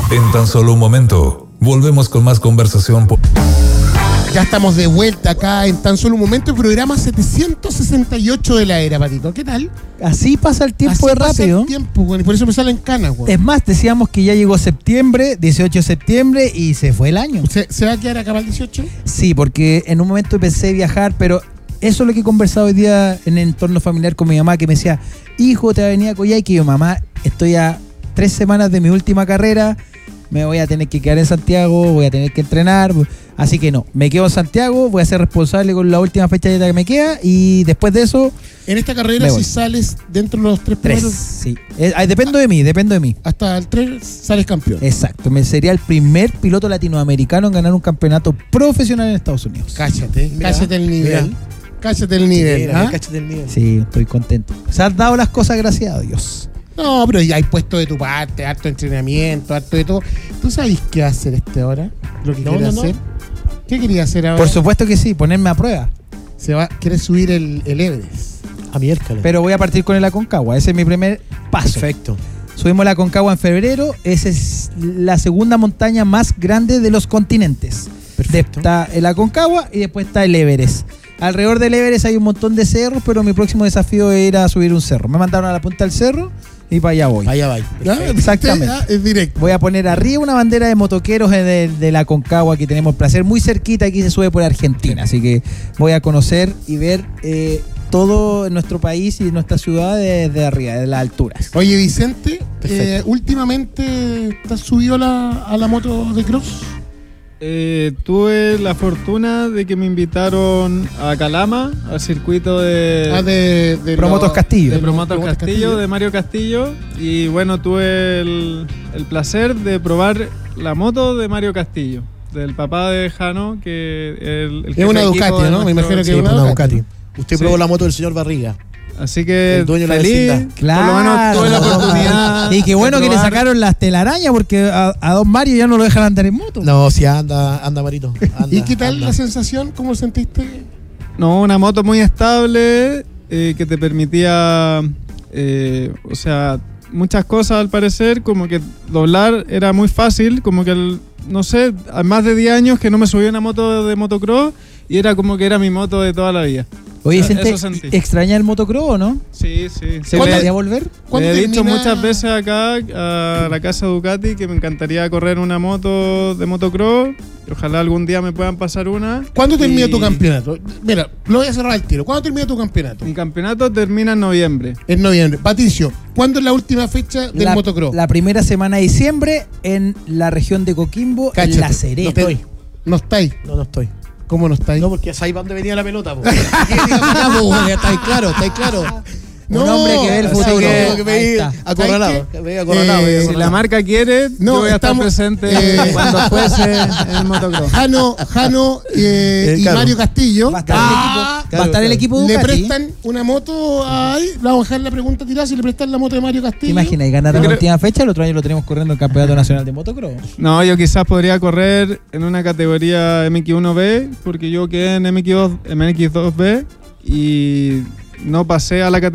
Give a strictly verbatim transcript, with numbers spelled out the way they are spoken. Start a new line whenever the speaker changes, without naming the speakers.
En tan solo un momento, volvemos con más conversación.
Ya estamos de vuelta acá en tan solo un momento, el programa setecientos sesenta y ocho de la era, Patito. ¿Qué tal?
Así pasa el tiempo de rápido.
Así pasa el tiempo, güey, y por eso me salen canas, güey.
Es más, decíamos que ya llegó septiembre, dieciocho de septiembre, y se fue el año.
¿Se, ¿se va a quedar acá para el dieciocho?
Sí, porque en un momento pensé viajar, pero eso es lo que he conversado hoy día en el entorno familiar con mi mamá, que me decía, hijo, te va a venir a Coyhaique. Y yo, mamá, estoy a tres semanas de mi última carrera, me voy a tener que quedar en Santiago, voy a tener que entrenar, así que no, me quedo en Santiago, voy a ser responsable con la última fecha que me queda, y después de eso...
En esta carrera, si sales dentro de los tres
tres,
primeros...
sí. Eh, dependo de mí, dependo de mí.
Hasta el tres sales campeón.
Exacto, me sería el primer piloto latinoamericano en ganar un campeonato profesional en Estados Unidos.
Cállate, mira, cállate el nivel. Mira. Cállate el nivel.
Mira,
¿ah?
cállate el nivel.
Sí, estoy contento. Se han dado las cosas, gracias a Dios.
No, pero ya hay puesto de tu parte, harto entrenamiento, harto de todo. ¿Tú sabes qué va a hacer este ahora? Lo que
no,
quiere
no,
hacer.
No.
¿Qué quería hacer ahora?
Por supuesto que sí, ponerme a prueba.
Se va, quiere subir el, el Everest.
A miércoles.
Pero voy a partir con el Aconcagua, ese es mi primer paso.
Perfecto.
Subimos la Aconcagua en febrero, esa es la segunda montaña más grande de los continentes.
Perfecto.
Está el Aconcagua y después está el Everest. Alrededor del Everest hay un montón de cerros, pero mi próximo desafío es ir a subir un cerro. Me mandaron a la punta del cerro y para allá voy.
Allá va.
Exactamente.
Ah, es directo.
Voy a poner arriba una bandera de motoqueros de, de la Aconcagua, que tenemos el placer. Muy cerquita, aquí se sube por Argentina. Así que voy a conocer y ver eh, todo nuestro país y nuestra ciudad desde arriba, de las alturas.
Oye, Vicente, eh, últimamente ¿te has subido a la, a la moto de cross?
Eh, tuve la fortuna de que me invitaron a Calama, al circuito de,
ah, de, de
Promotos
lo,
Castillo.
De Promotos Castillo, Castillo, de Mario Castillo. Y bueno, tuve el, el placer de probar la moto de Mario Castillo, del papá de Jano, que el, el
es una Ducati, ¿no?
nuestro,
Me imagino que
sí,
es una,
una
Ducati.
Ducati. Usted
sí.
probó la moto del señor Barriga.
Así que
el dueño
feliz,
de la vecindad.
Claro.
Por lo menos tuve la oportunidad.
Y qué bueno que le
probar.
sacaron las telarañas, porque a, a don Mario ya no lo dejan andar en moto.
No, sí, anda, anda, Marito. Anda,
¿Y qué tal
anda.
la sensación? ¿Cómo sentiste?
No, una moto muy estable eh, que te permitía, eh, o sea, muchas cosas al parecer, como que doblar era muy fácil, como que, el, no sé, a más de diez años que no me subí a una moto de motocross y era como que era mi moto de toda la vida.
Oye,
O sea,
Vicente,
eso sentí.
¿extraña el motocross o no?
Sí, sí.
¿Se
Le-
podría volver?
¿Cuándo
Le he dicho
termina?
muchas veces acá a la casa Ducati que me encantaría correr una moto de motocross. Ojalá algún día me puedan pasar una.
¿Cuándo termina
Y
tu campeonato? Mira, lo voy a cerrar al tiro. ¿Cuándo termina tu campeonato?
Mi campeonato termina en noviembre.
En noviembre. Patricio, ¿cuándo es la última fecha del
la,
motocross?
La primera semana de diciembre en la región de Coquimbo,
Cáchate.
en La Serena.
No estoy.
¿No estáis?
No, no estoy.
¿Cómo no estáis?
No, porque es ahí donde venía la pelota, po. Ya, po, ya estáis claro, estáis claro.
Un hombre que ve el
así
futuro.
que- que me
Ahí
di
está.
acorralado.
¿Sabes qué?
que me di acorralado,
Eh,
me di
Si la
acorralado.
marca quiere,
No,
yo voy a
estamos-
estar presente
eh,
cuando fuese en el motocross.
Jano, Jano eh,
Eh,
y
claro.
Mario Castillo
Va a estar,
ah,
el equipo, va a
claro,
estar el
claro.
equipo
le
Ducati.
prestan una moto ahí. Le vamos a dejar la pregunta tirada si le prestan la moto de Mario
¿Te
Castillo.
imaginas? Y ganar
Yo
la
creo-
última fecha, el otro año lo tenemos corriendo en el Campeonato Nacional de Motocross.
No, yo quizás podría correr en una categoría M X uno B, porque yo quedé en M X dos, M X dos B y no pasé a la categoría